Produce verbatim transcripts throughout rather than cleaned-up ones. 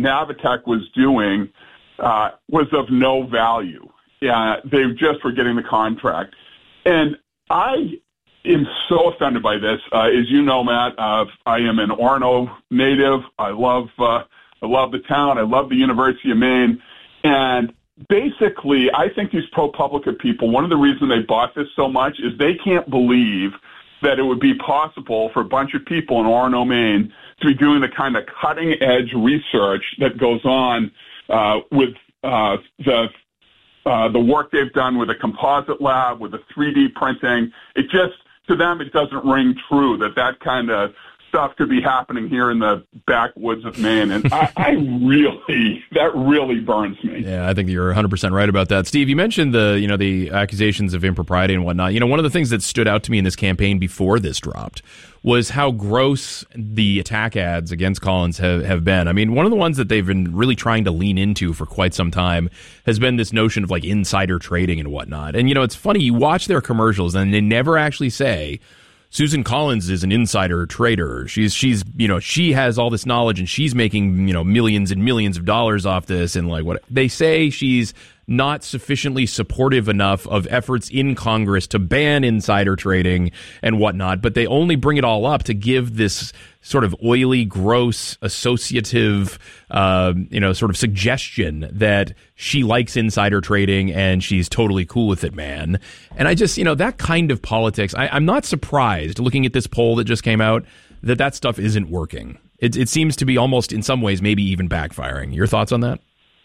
Navitech was doing uh, was of no value. Yeah, they just were getting the contract. And I am so offended by this. Uh, as you know, Matt, uh, I am an Orono native. I love uh, I love the town. I love the University of Maine. And basically, I think these ProPublica people, one of the reasons they bought this so much is they can't believe that it would be possible for a bunch of people in Orono, Maine to be doing the kind of cutting-edge research that goes on uh, with uh, the uh, the work they've done with a composite lab, with the three D printing. It just, to them, it doesn't ring true that that kind of stuff could be happening here in the backwoods of Maine. And I, I really, that really burns me. Yeah, I think you're one hundred percent right about that. Steve, you mentioned the, you know, the accusations of impropriety and whatnot. You know, one of the things that stood out to me in this campaign before this dropped was how gross the attack ads against Collins have, have been. I mean, one of the ones that they've been really trying to lean into for quite some time has been this notion of like insider trading and whatnot. And, you know, it's funny, you watch their commercials and they never actually say, Susan Collins is an insider trader. She's, she's, you know, she has all this knowledge and she's making, you know, millions and millions of dollars off this. And like what they say, she's not sufficiently supportive enough of efforts in Congress to ban insider trading and whatnot. But they only bring it all up to give this sort of oily, gross, associative, uh, you know, sort of suggestion that she likes insider trading and she's totally cool with it, man. And I just, you know, that kind of politics, I, I'm not surprised looking at this poll that just came out that that stuff isn't working. It, it seems to be almost in some ways maybe even backfiring. Your thoughts on that?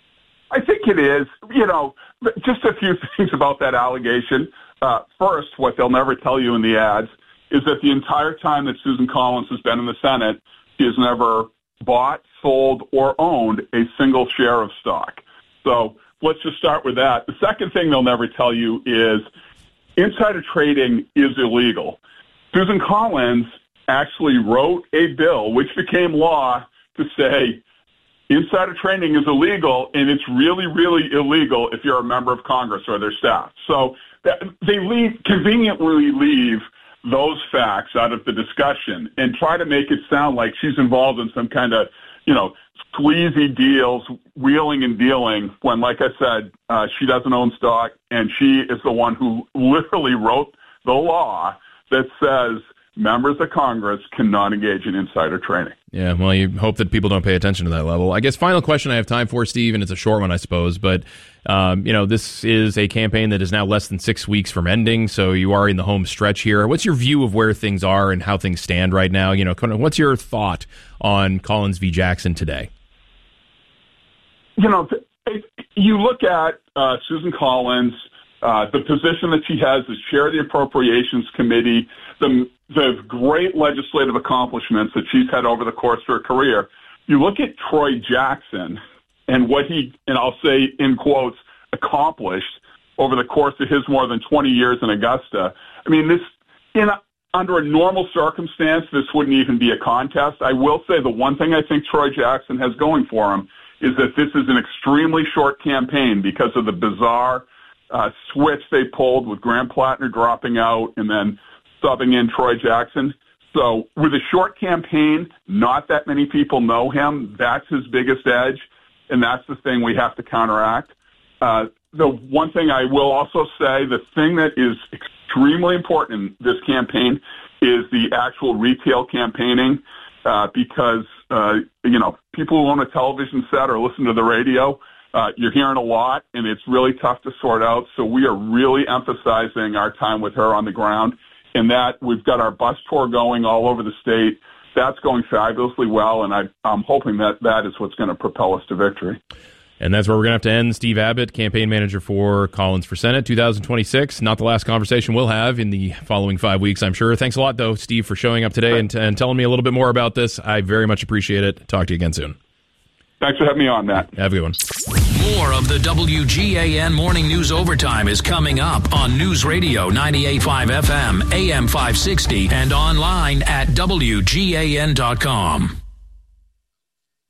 I think it is. You know, just a few things about that allegation. Uh, first, what they'll never tell you in the ads is that the entire time that Susan Collins has been in the Senate, she has never bought, sold, or owned a single share of stock. So let's just start with that. The second thing they'll never tell you is insider trading is illegal. Susan Collins actually wrote a bill which became law to say insider trading is illegal, and it's really, really illegal if you're a member of Congress or their staff. So that, they leave, conveniently leave those facts out of the discussion and try to make it sound like she's involved in some kind of, you know, squeezy deals, wheeling and dealing, when, like I said, uh, she doesn't own stock, and she is the one who literally wrote the law that says members of Congress cannot engage in insider trading. Yeah, well, you hope that people don't pay attention to that level. I guess final question I have time for, Steve, and it's a short one, I suppose, but, um, you know, this is a campaign that is now less than six weeks from ending, so you are in the home stretch here. What's your view of where things are and how things stand right now? You know, what's your thought on Collins v. Jackson today? You know, you look at uh, Susan Collins, uh, the position that she has as chair of the Appropriations Committee, the the great legislative accomplishments that she's had over the course of her career. You look at Troy Jackson and what he, and I'll say in quotes, accomplished over the course of his more than twenty years in Augusta. I mean, this, in a, under a normal circumstance, this wouldn't even be a contest. I will say the one thing I think Troy Jackson has going for him is that this is an extremely short campaign because of the bizarre uh, switch they pulled with Graham Plattner dropping out and then subbing in Troy Jackson. So with a short campaign, not that many people know him. That's his biggest edge, and that's the thing we have to counteract. Uh, the one thing I will also say, the thing that is extremely important in this campaign is the actual retail campaigning, uh, because, uh, you know, people who own a television set or listen to the radio, uh, you're hearing a lot, and it's really tough to sort out. So we are really emphasizing our time with her on the ground. And that we've got our bus tour going all over the state. That's going fabulously well, and I, I'm hoping that that is what's going to propel us to victory. And that's where we're going to have to end. Steve Abbott, campaign manager for Collins for Senate, two thousand twenty-six. Not the last conversation we'll have in the following five weeks, I'm sure. Thanks a lot, though, Steve, for showing up today and, and telling me a little bit more about this. I very much appreciate it. Talk to you again soon. Thanks for having me on, Matt. Have a good one. More of the W G A N Morning News Overtime is coming up on News Radio ninety-eight point five F M, A M five sixty, and online at W G A N dot com.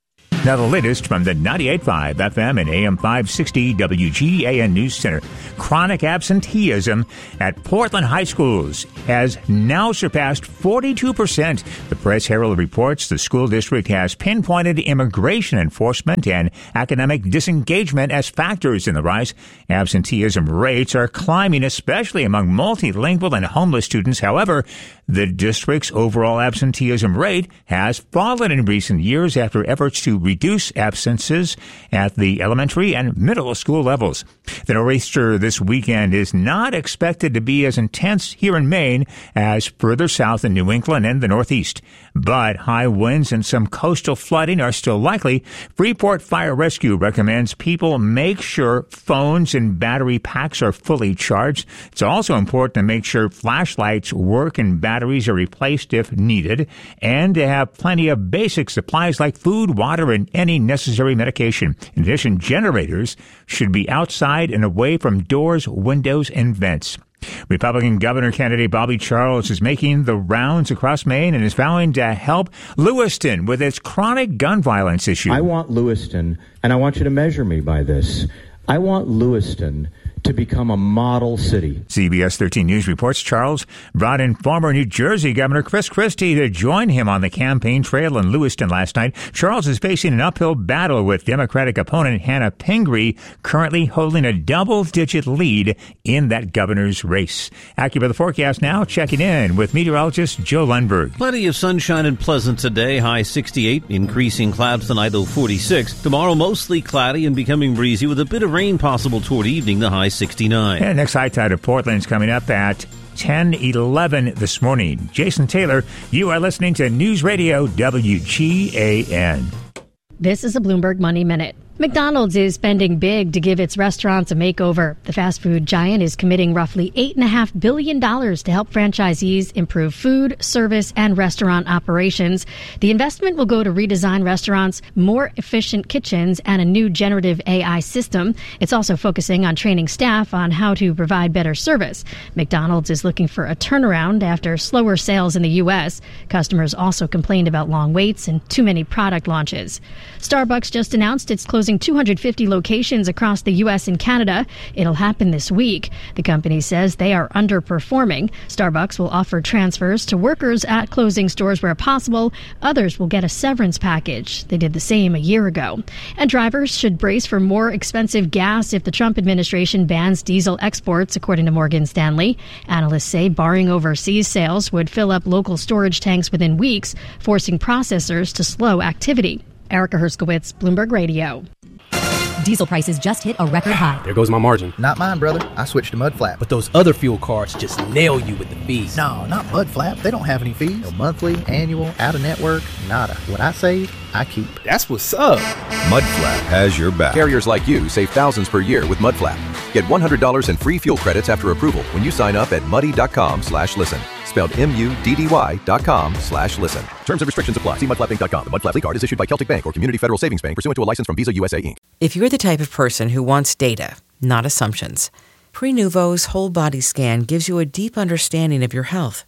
Now the latest from the ninety-eight point five F M and A M five sixty W G A N News Center. Chronic absenteeism at Portland high schools has now surpassed forty-two percent. The Press-Herald reports the school district has pinpointed immigration enforcement and academic disengagement as factors in the rise. Absenteeism rates are climbing, especially among multilingual and homeless students. However, the district's overall absenteeism rate has fallen in recent years after efforts to reduce absences at the elementary and middle school levels. The nor'easter this weekend is not expected to be as intense here in Maine as further south in New England and the Northeast. But high winds and some coastal flooding are still likely. Freeport Fire Rescue recommends people make sure phones and battery packs are fully charged. It's also important to make sure flashlights work and batteries are replaced if needed, and to have plenty of basic supplies like food, water, and any necessary medication. In addition, generators should be outside and away from doors, windows, and vents. Republican governor candidate Bobby Charles is making the rounds across Maine and is vowing to help Lewiston with its chronic gun violence issue. I want Lewiston, and I want you to measure me by this. I want Lewiston to become a model city. C B S thirteen News reports Charles brought in former New Jersey Governor Chris Christie to join him on the campaign trail in Lewiston last night. Charles is facing an uphill battle with Democratic opponent Hannah Pingree, currently holding a double-digit lead in that governor's race. AccuWeather forecast now, checking in with meteorologist Joe Lundberg. Plenty of sunshine and pleasant today, high sixty-eight, increasing clouds tonight, low forty-six. Tomorrow, mostly cloudy and becoming breezy with a bit of rain possible toward evening, the high sixty-nine. And next high tide of Portland is coming up at ten eleven this morning. Jason Taylor, you are listening to News Radio W G A N. This is a Bloomberg Money Minute. McDonald's is spending big to give its restaurants a makeover. The fast food giant is committing roughly eight point five billion dollars to help franchisees improve food, service, and restaurant operations. The investment will go to redesign restaurants, more efficient kitchens, and a new generative A I system. It's also focusing on training staff on how to provide better service. McDonald's is looking for a turnaround after slower sales in the U S. Customers also complained about long waits and too many product launches. Starbucks just announced it's closing two hundred fifty locations across the U S and Canada. It'll happen this week. The company says they are underperforming. Starbucks will offer transfers to workers at closing stores where possible. Others will get a severance package. They did the same a year ago. And drivers should brace for more expensive gas if the Trump administration bans diesel exports, according to Morgan Stanley. Analysts say barring overseas sales would fill up local storage tanks within weeks, forcing processors to slow activity. Erica Herskowitz, Bloomberg Radio. Diesel prices just hit a record high. There goes my margin. Not mine, brother. I switched to Mudflap. But those other fuel cards just nail you with the fees. No, not Mudflap. They don't have any fees. No monthly, annual, out-of-network, nada. What I save, I keep. That's what's up. Mudflap has your back. Carriers like you save thousands per year with Mudflap. Get one hundred dollars in free fuel credits after approval when you sign up at muddy.com slash listen. Spelled M-U-D-D-Y dot com slash listen. Terms and restrictions apply. See mudflap inc dot com. The Mudflap card is issued by Celtic Bank or Community Federal Savings Bank pursuant to a license from Visa U S A Incorporated. If you're the type of person who wants data, not assumptions, Prenuvo's whole body scan gives you a deep understanding of your health.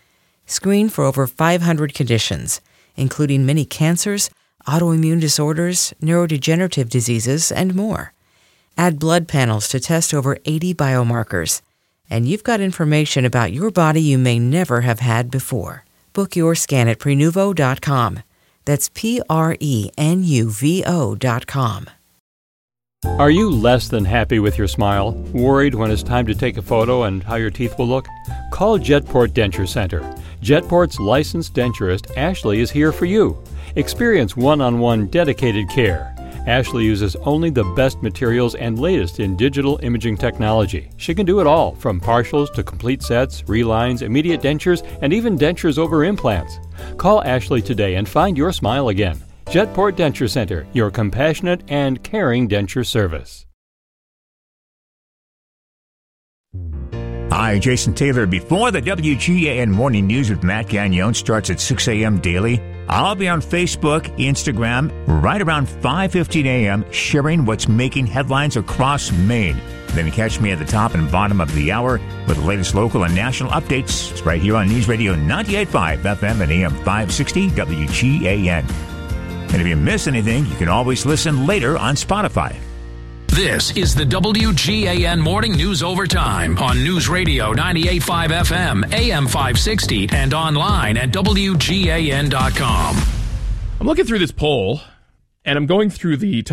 Screen for over five hundred conditions, including many cancers, autoimmune disorders, neurodegenerative diseases, and more. Add blood panels to test over eighty biomarkers. And you've got information about your body you may never have had before. Book your scan at Prenuvo dot com. That's P R E N U V O dot com. Are you less than happy with your smile? Worried when it's time to take a photo and how your teeth will look? Call Jetport Denture Center. Jetport's licensed denturist, Ashley, is here for you. Experience one-on-one dedicated care. Ashley uses only the best materials and latest in digital imaging technology. She can do it all, from partials to complete sets, relines, immediate dentures, and even dentures over implants. Call Ashley today and find your smile again. Jetport Denture Center, your compassionate and caring denture service. Hi, Jason Taylor. Before the W G A N Morning News with Matt Gagnon starts at six a.m. daily, I'll be on Facebook, Instagram, right around five fifteen a.m., sharing what's making headlines across Maine. Then catch me at the top and bottom of the hour with the latest local and national updates. It's right here on News Radio ninety-eight point five F M and A M five sixty W G A N. And if you miss anything, you can always listen later on Spotify. This is the W G A N Morning News Overtime on News Radio ninety-eight point five F M, A M five sixty, and online at W G A N dot com. I'm looking through this poll, and I'm going through the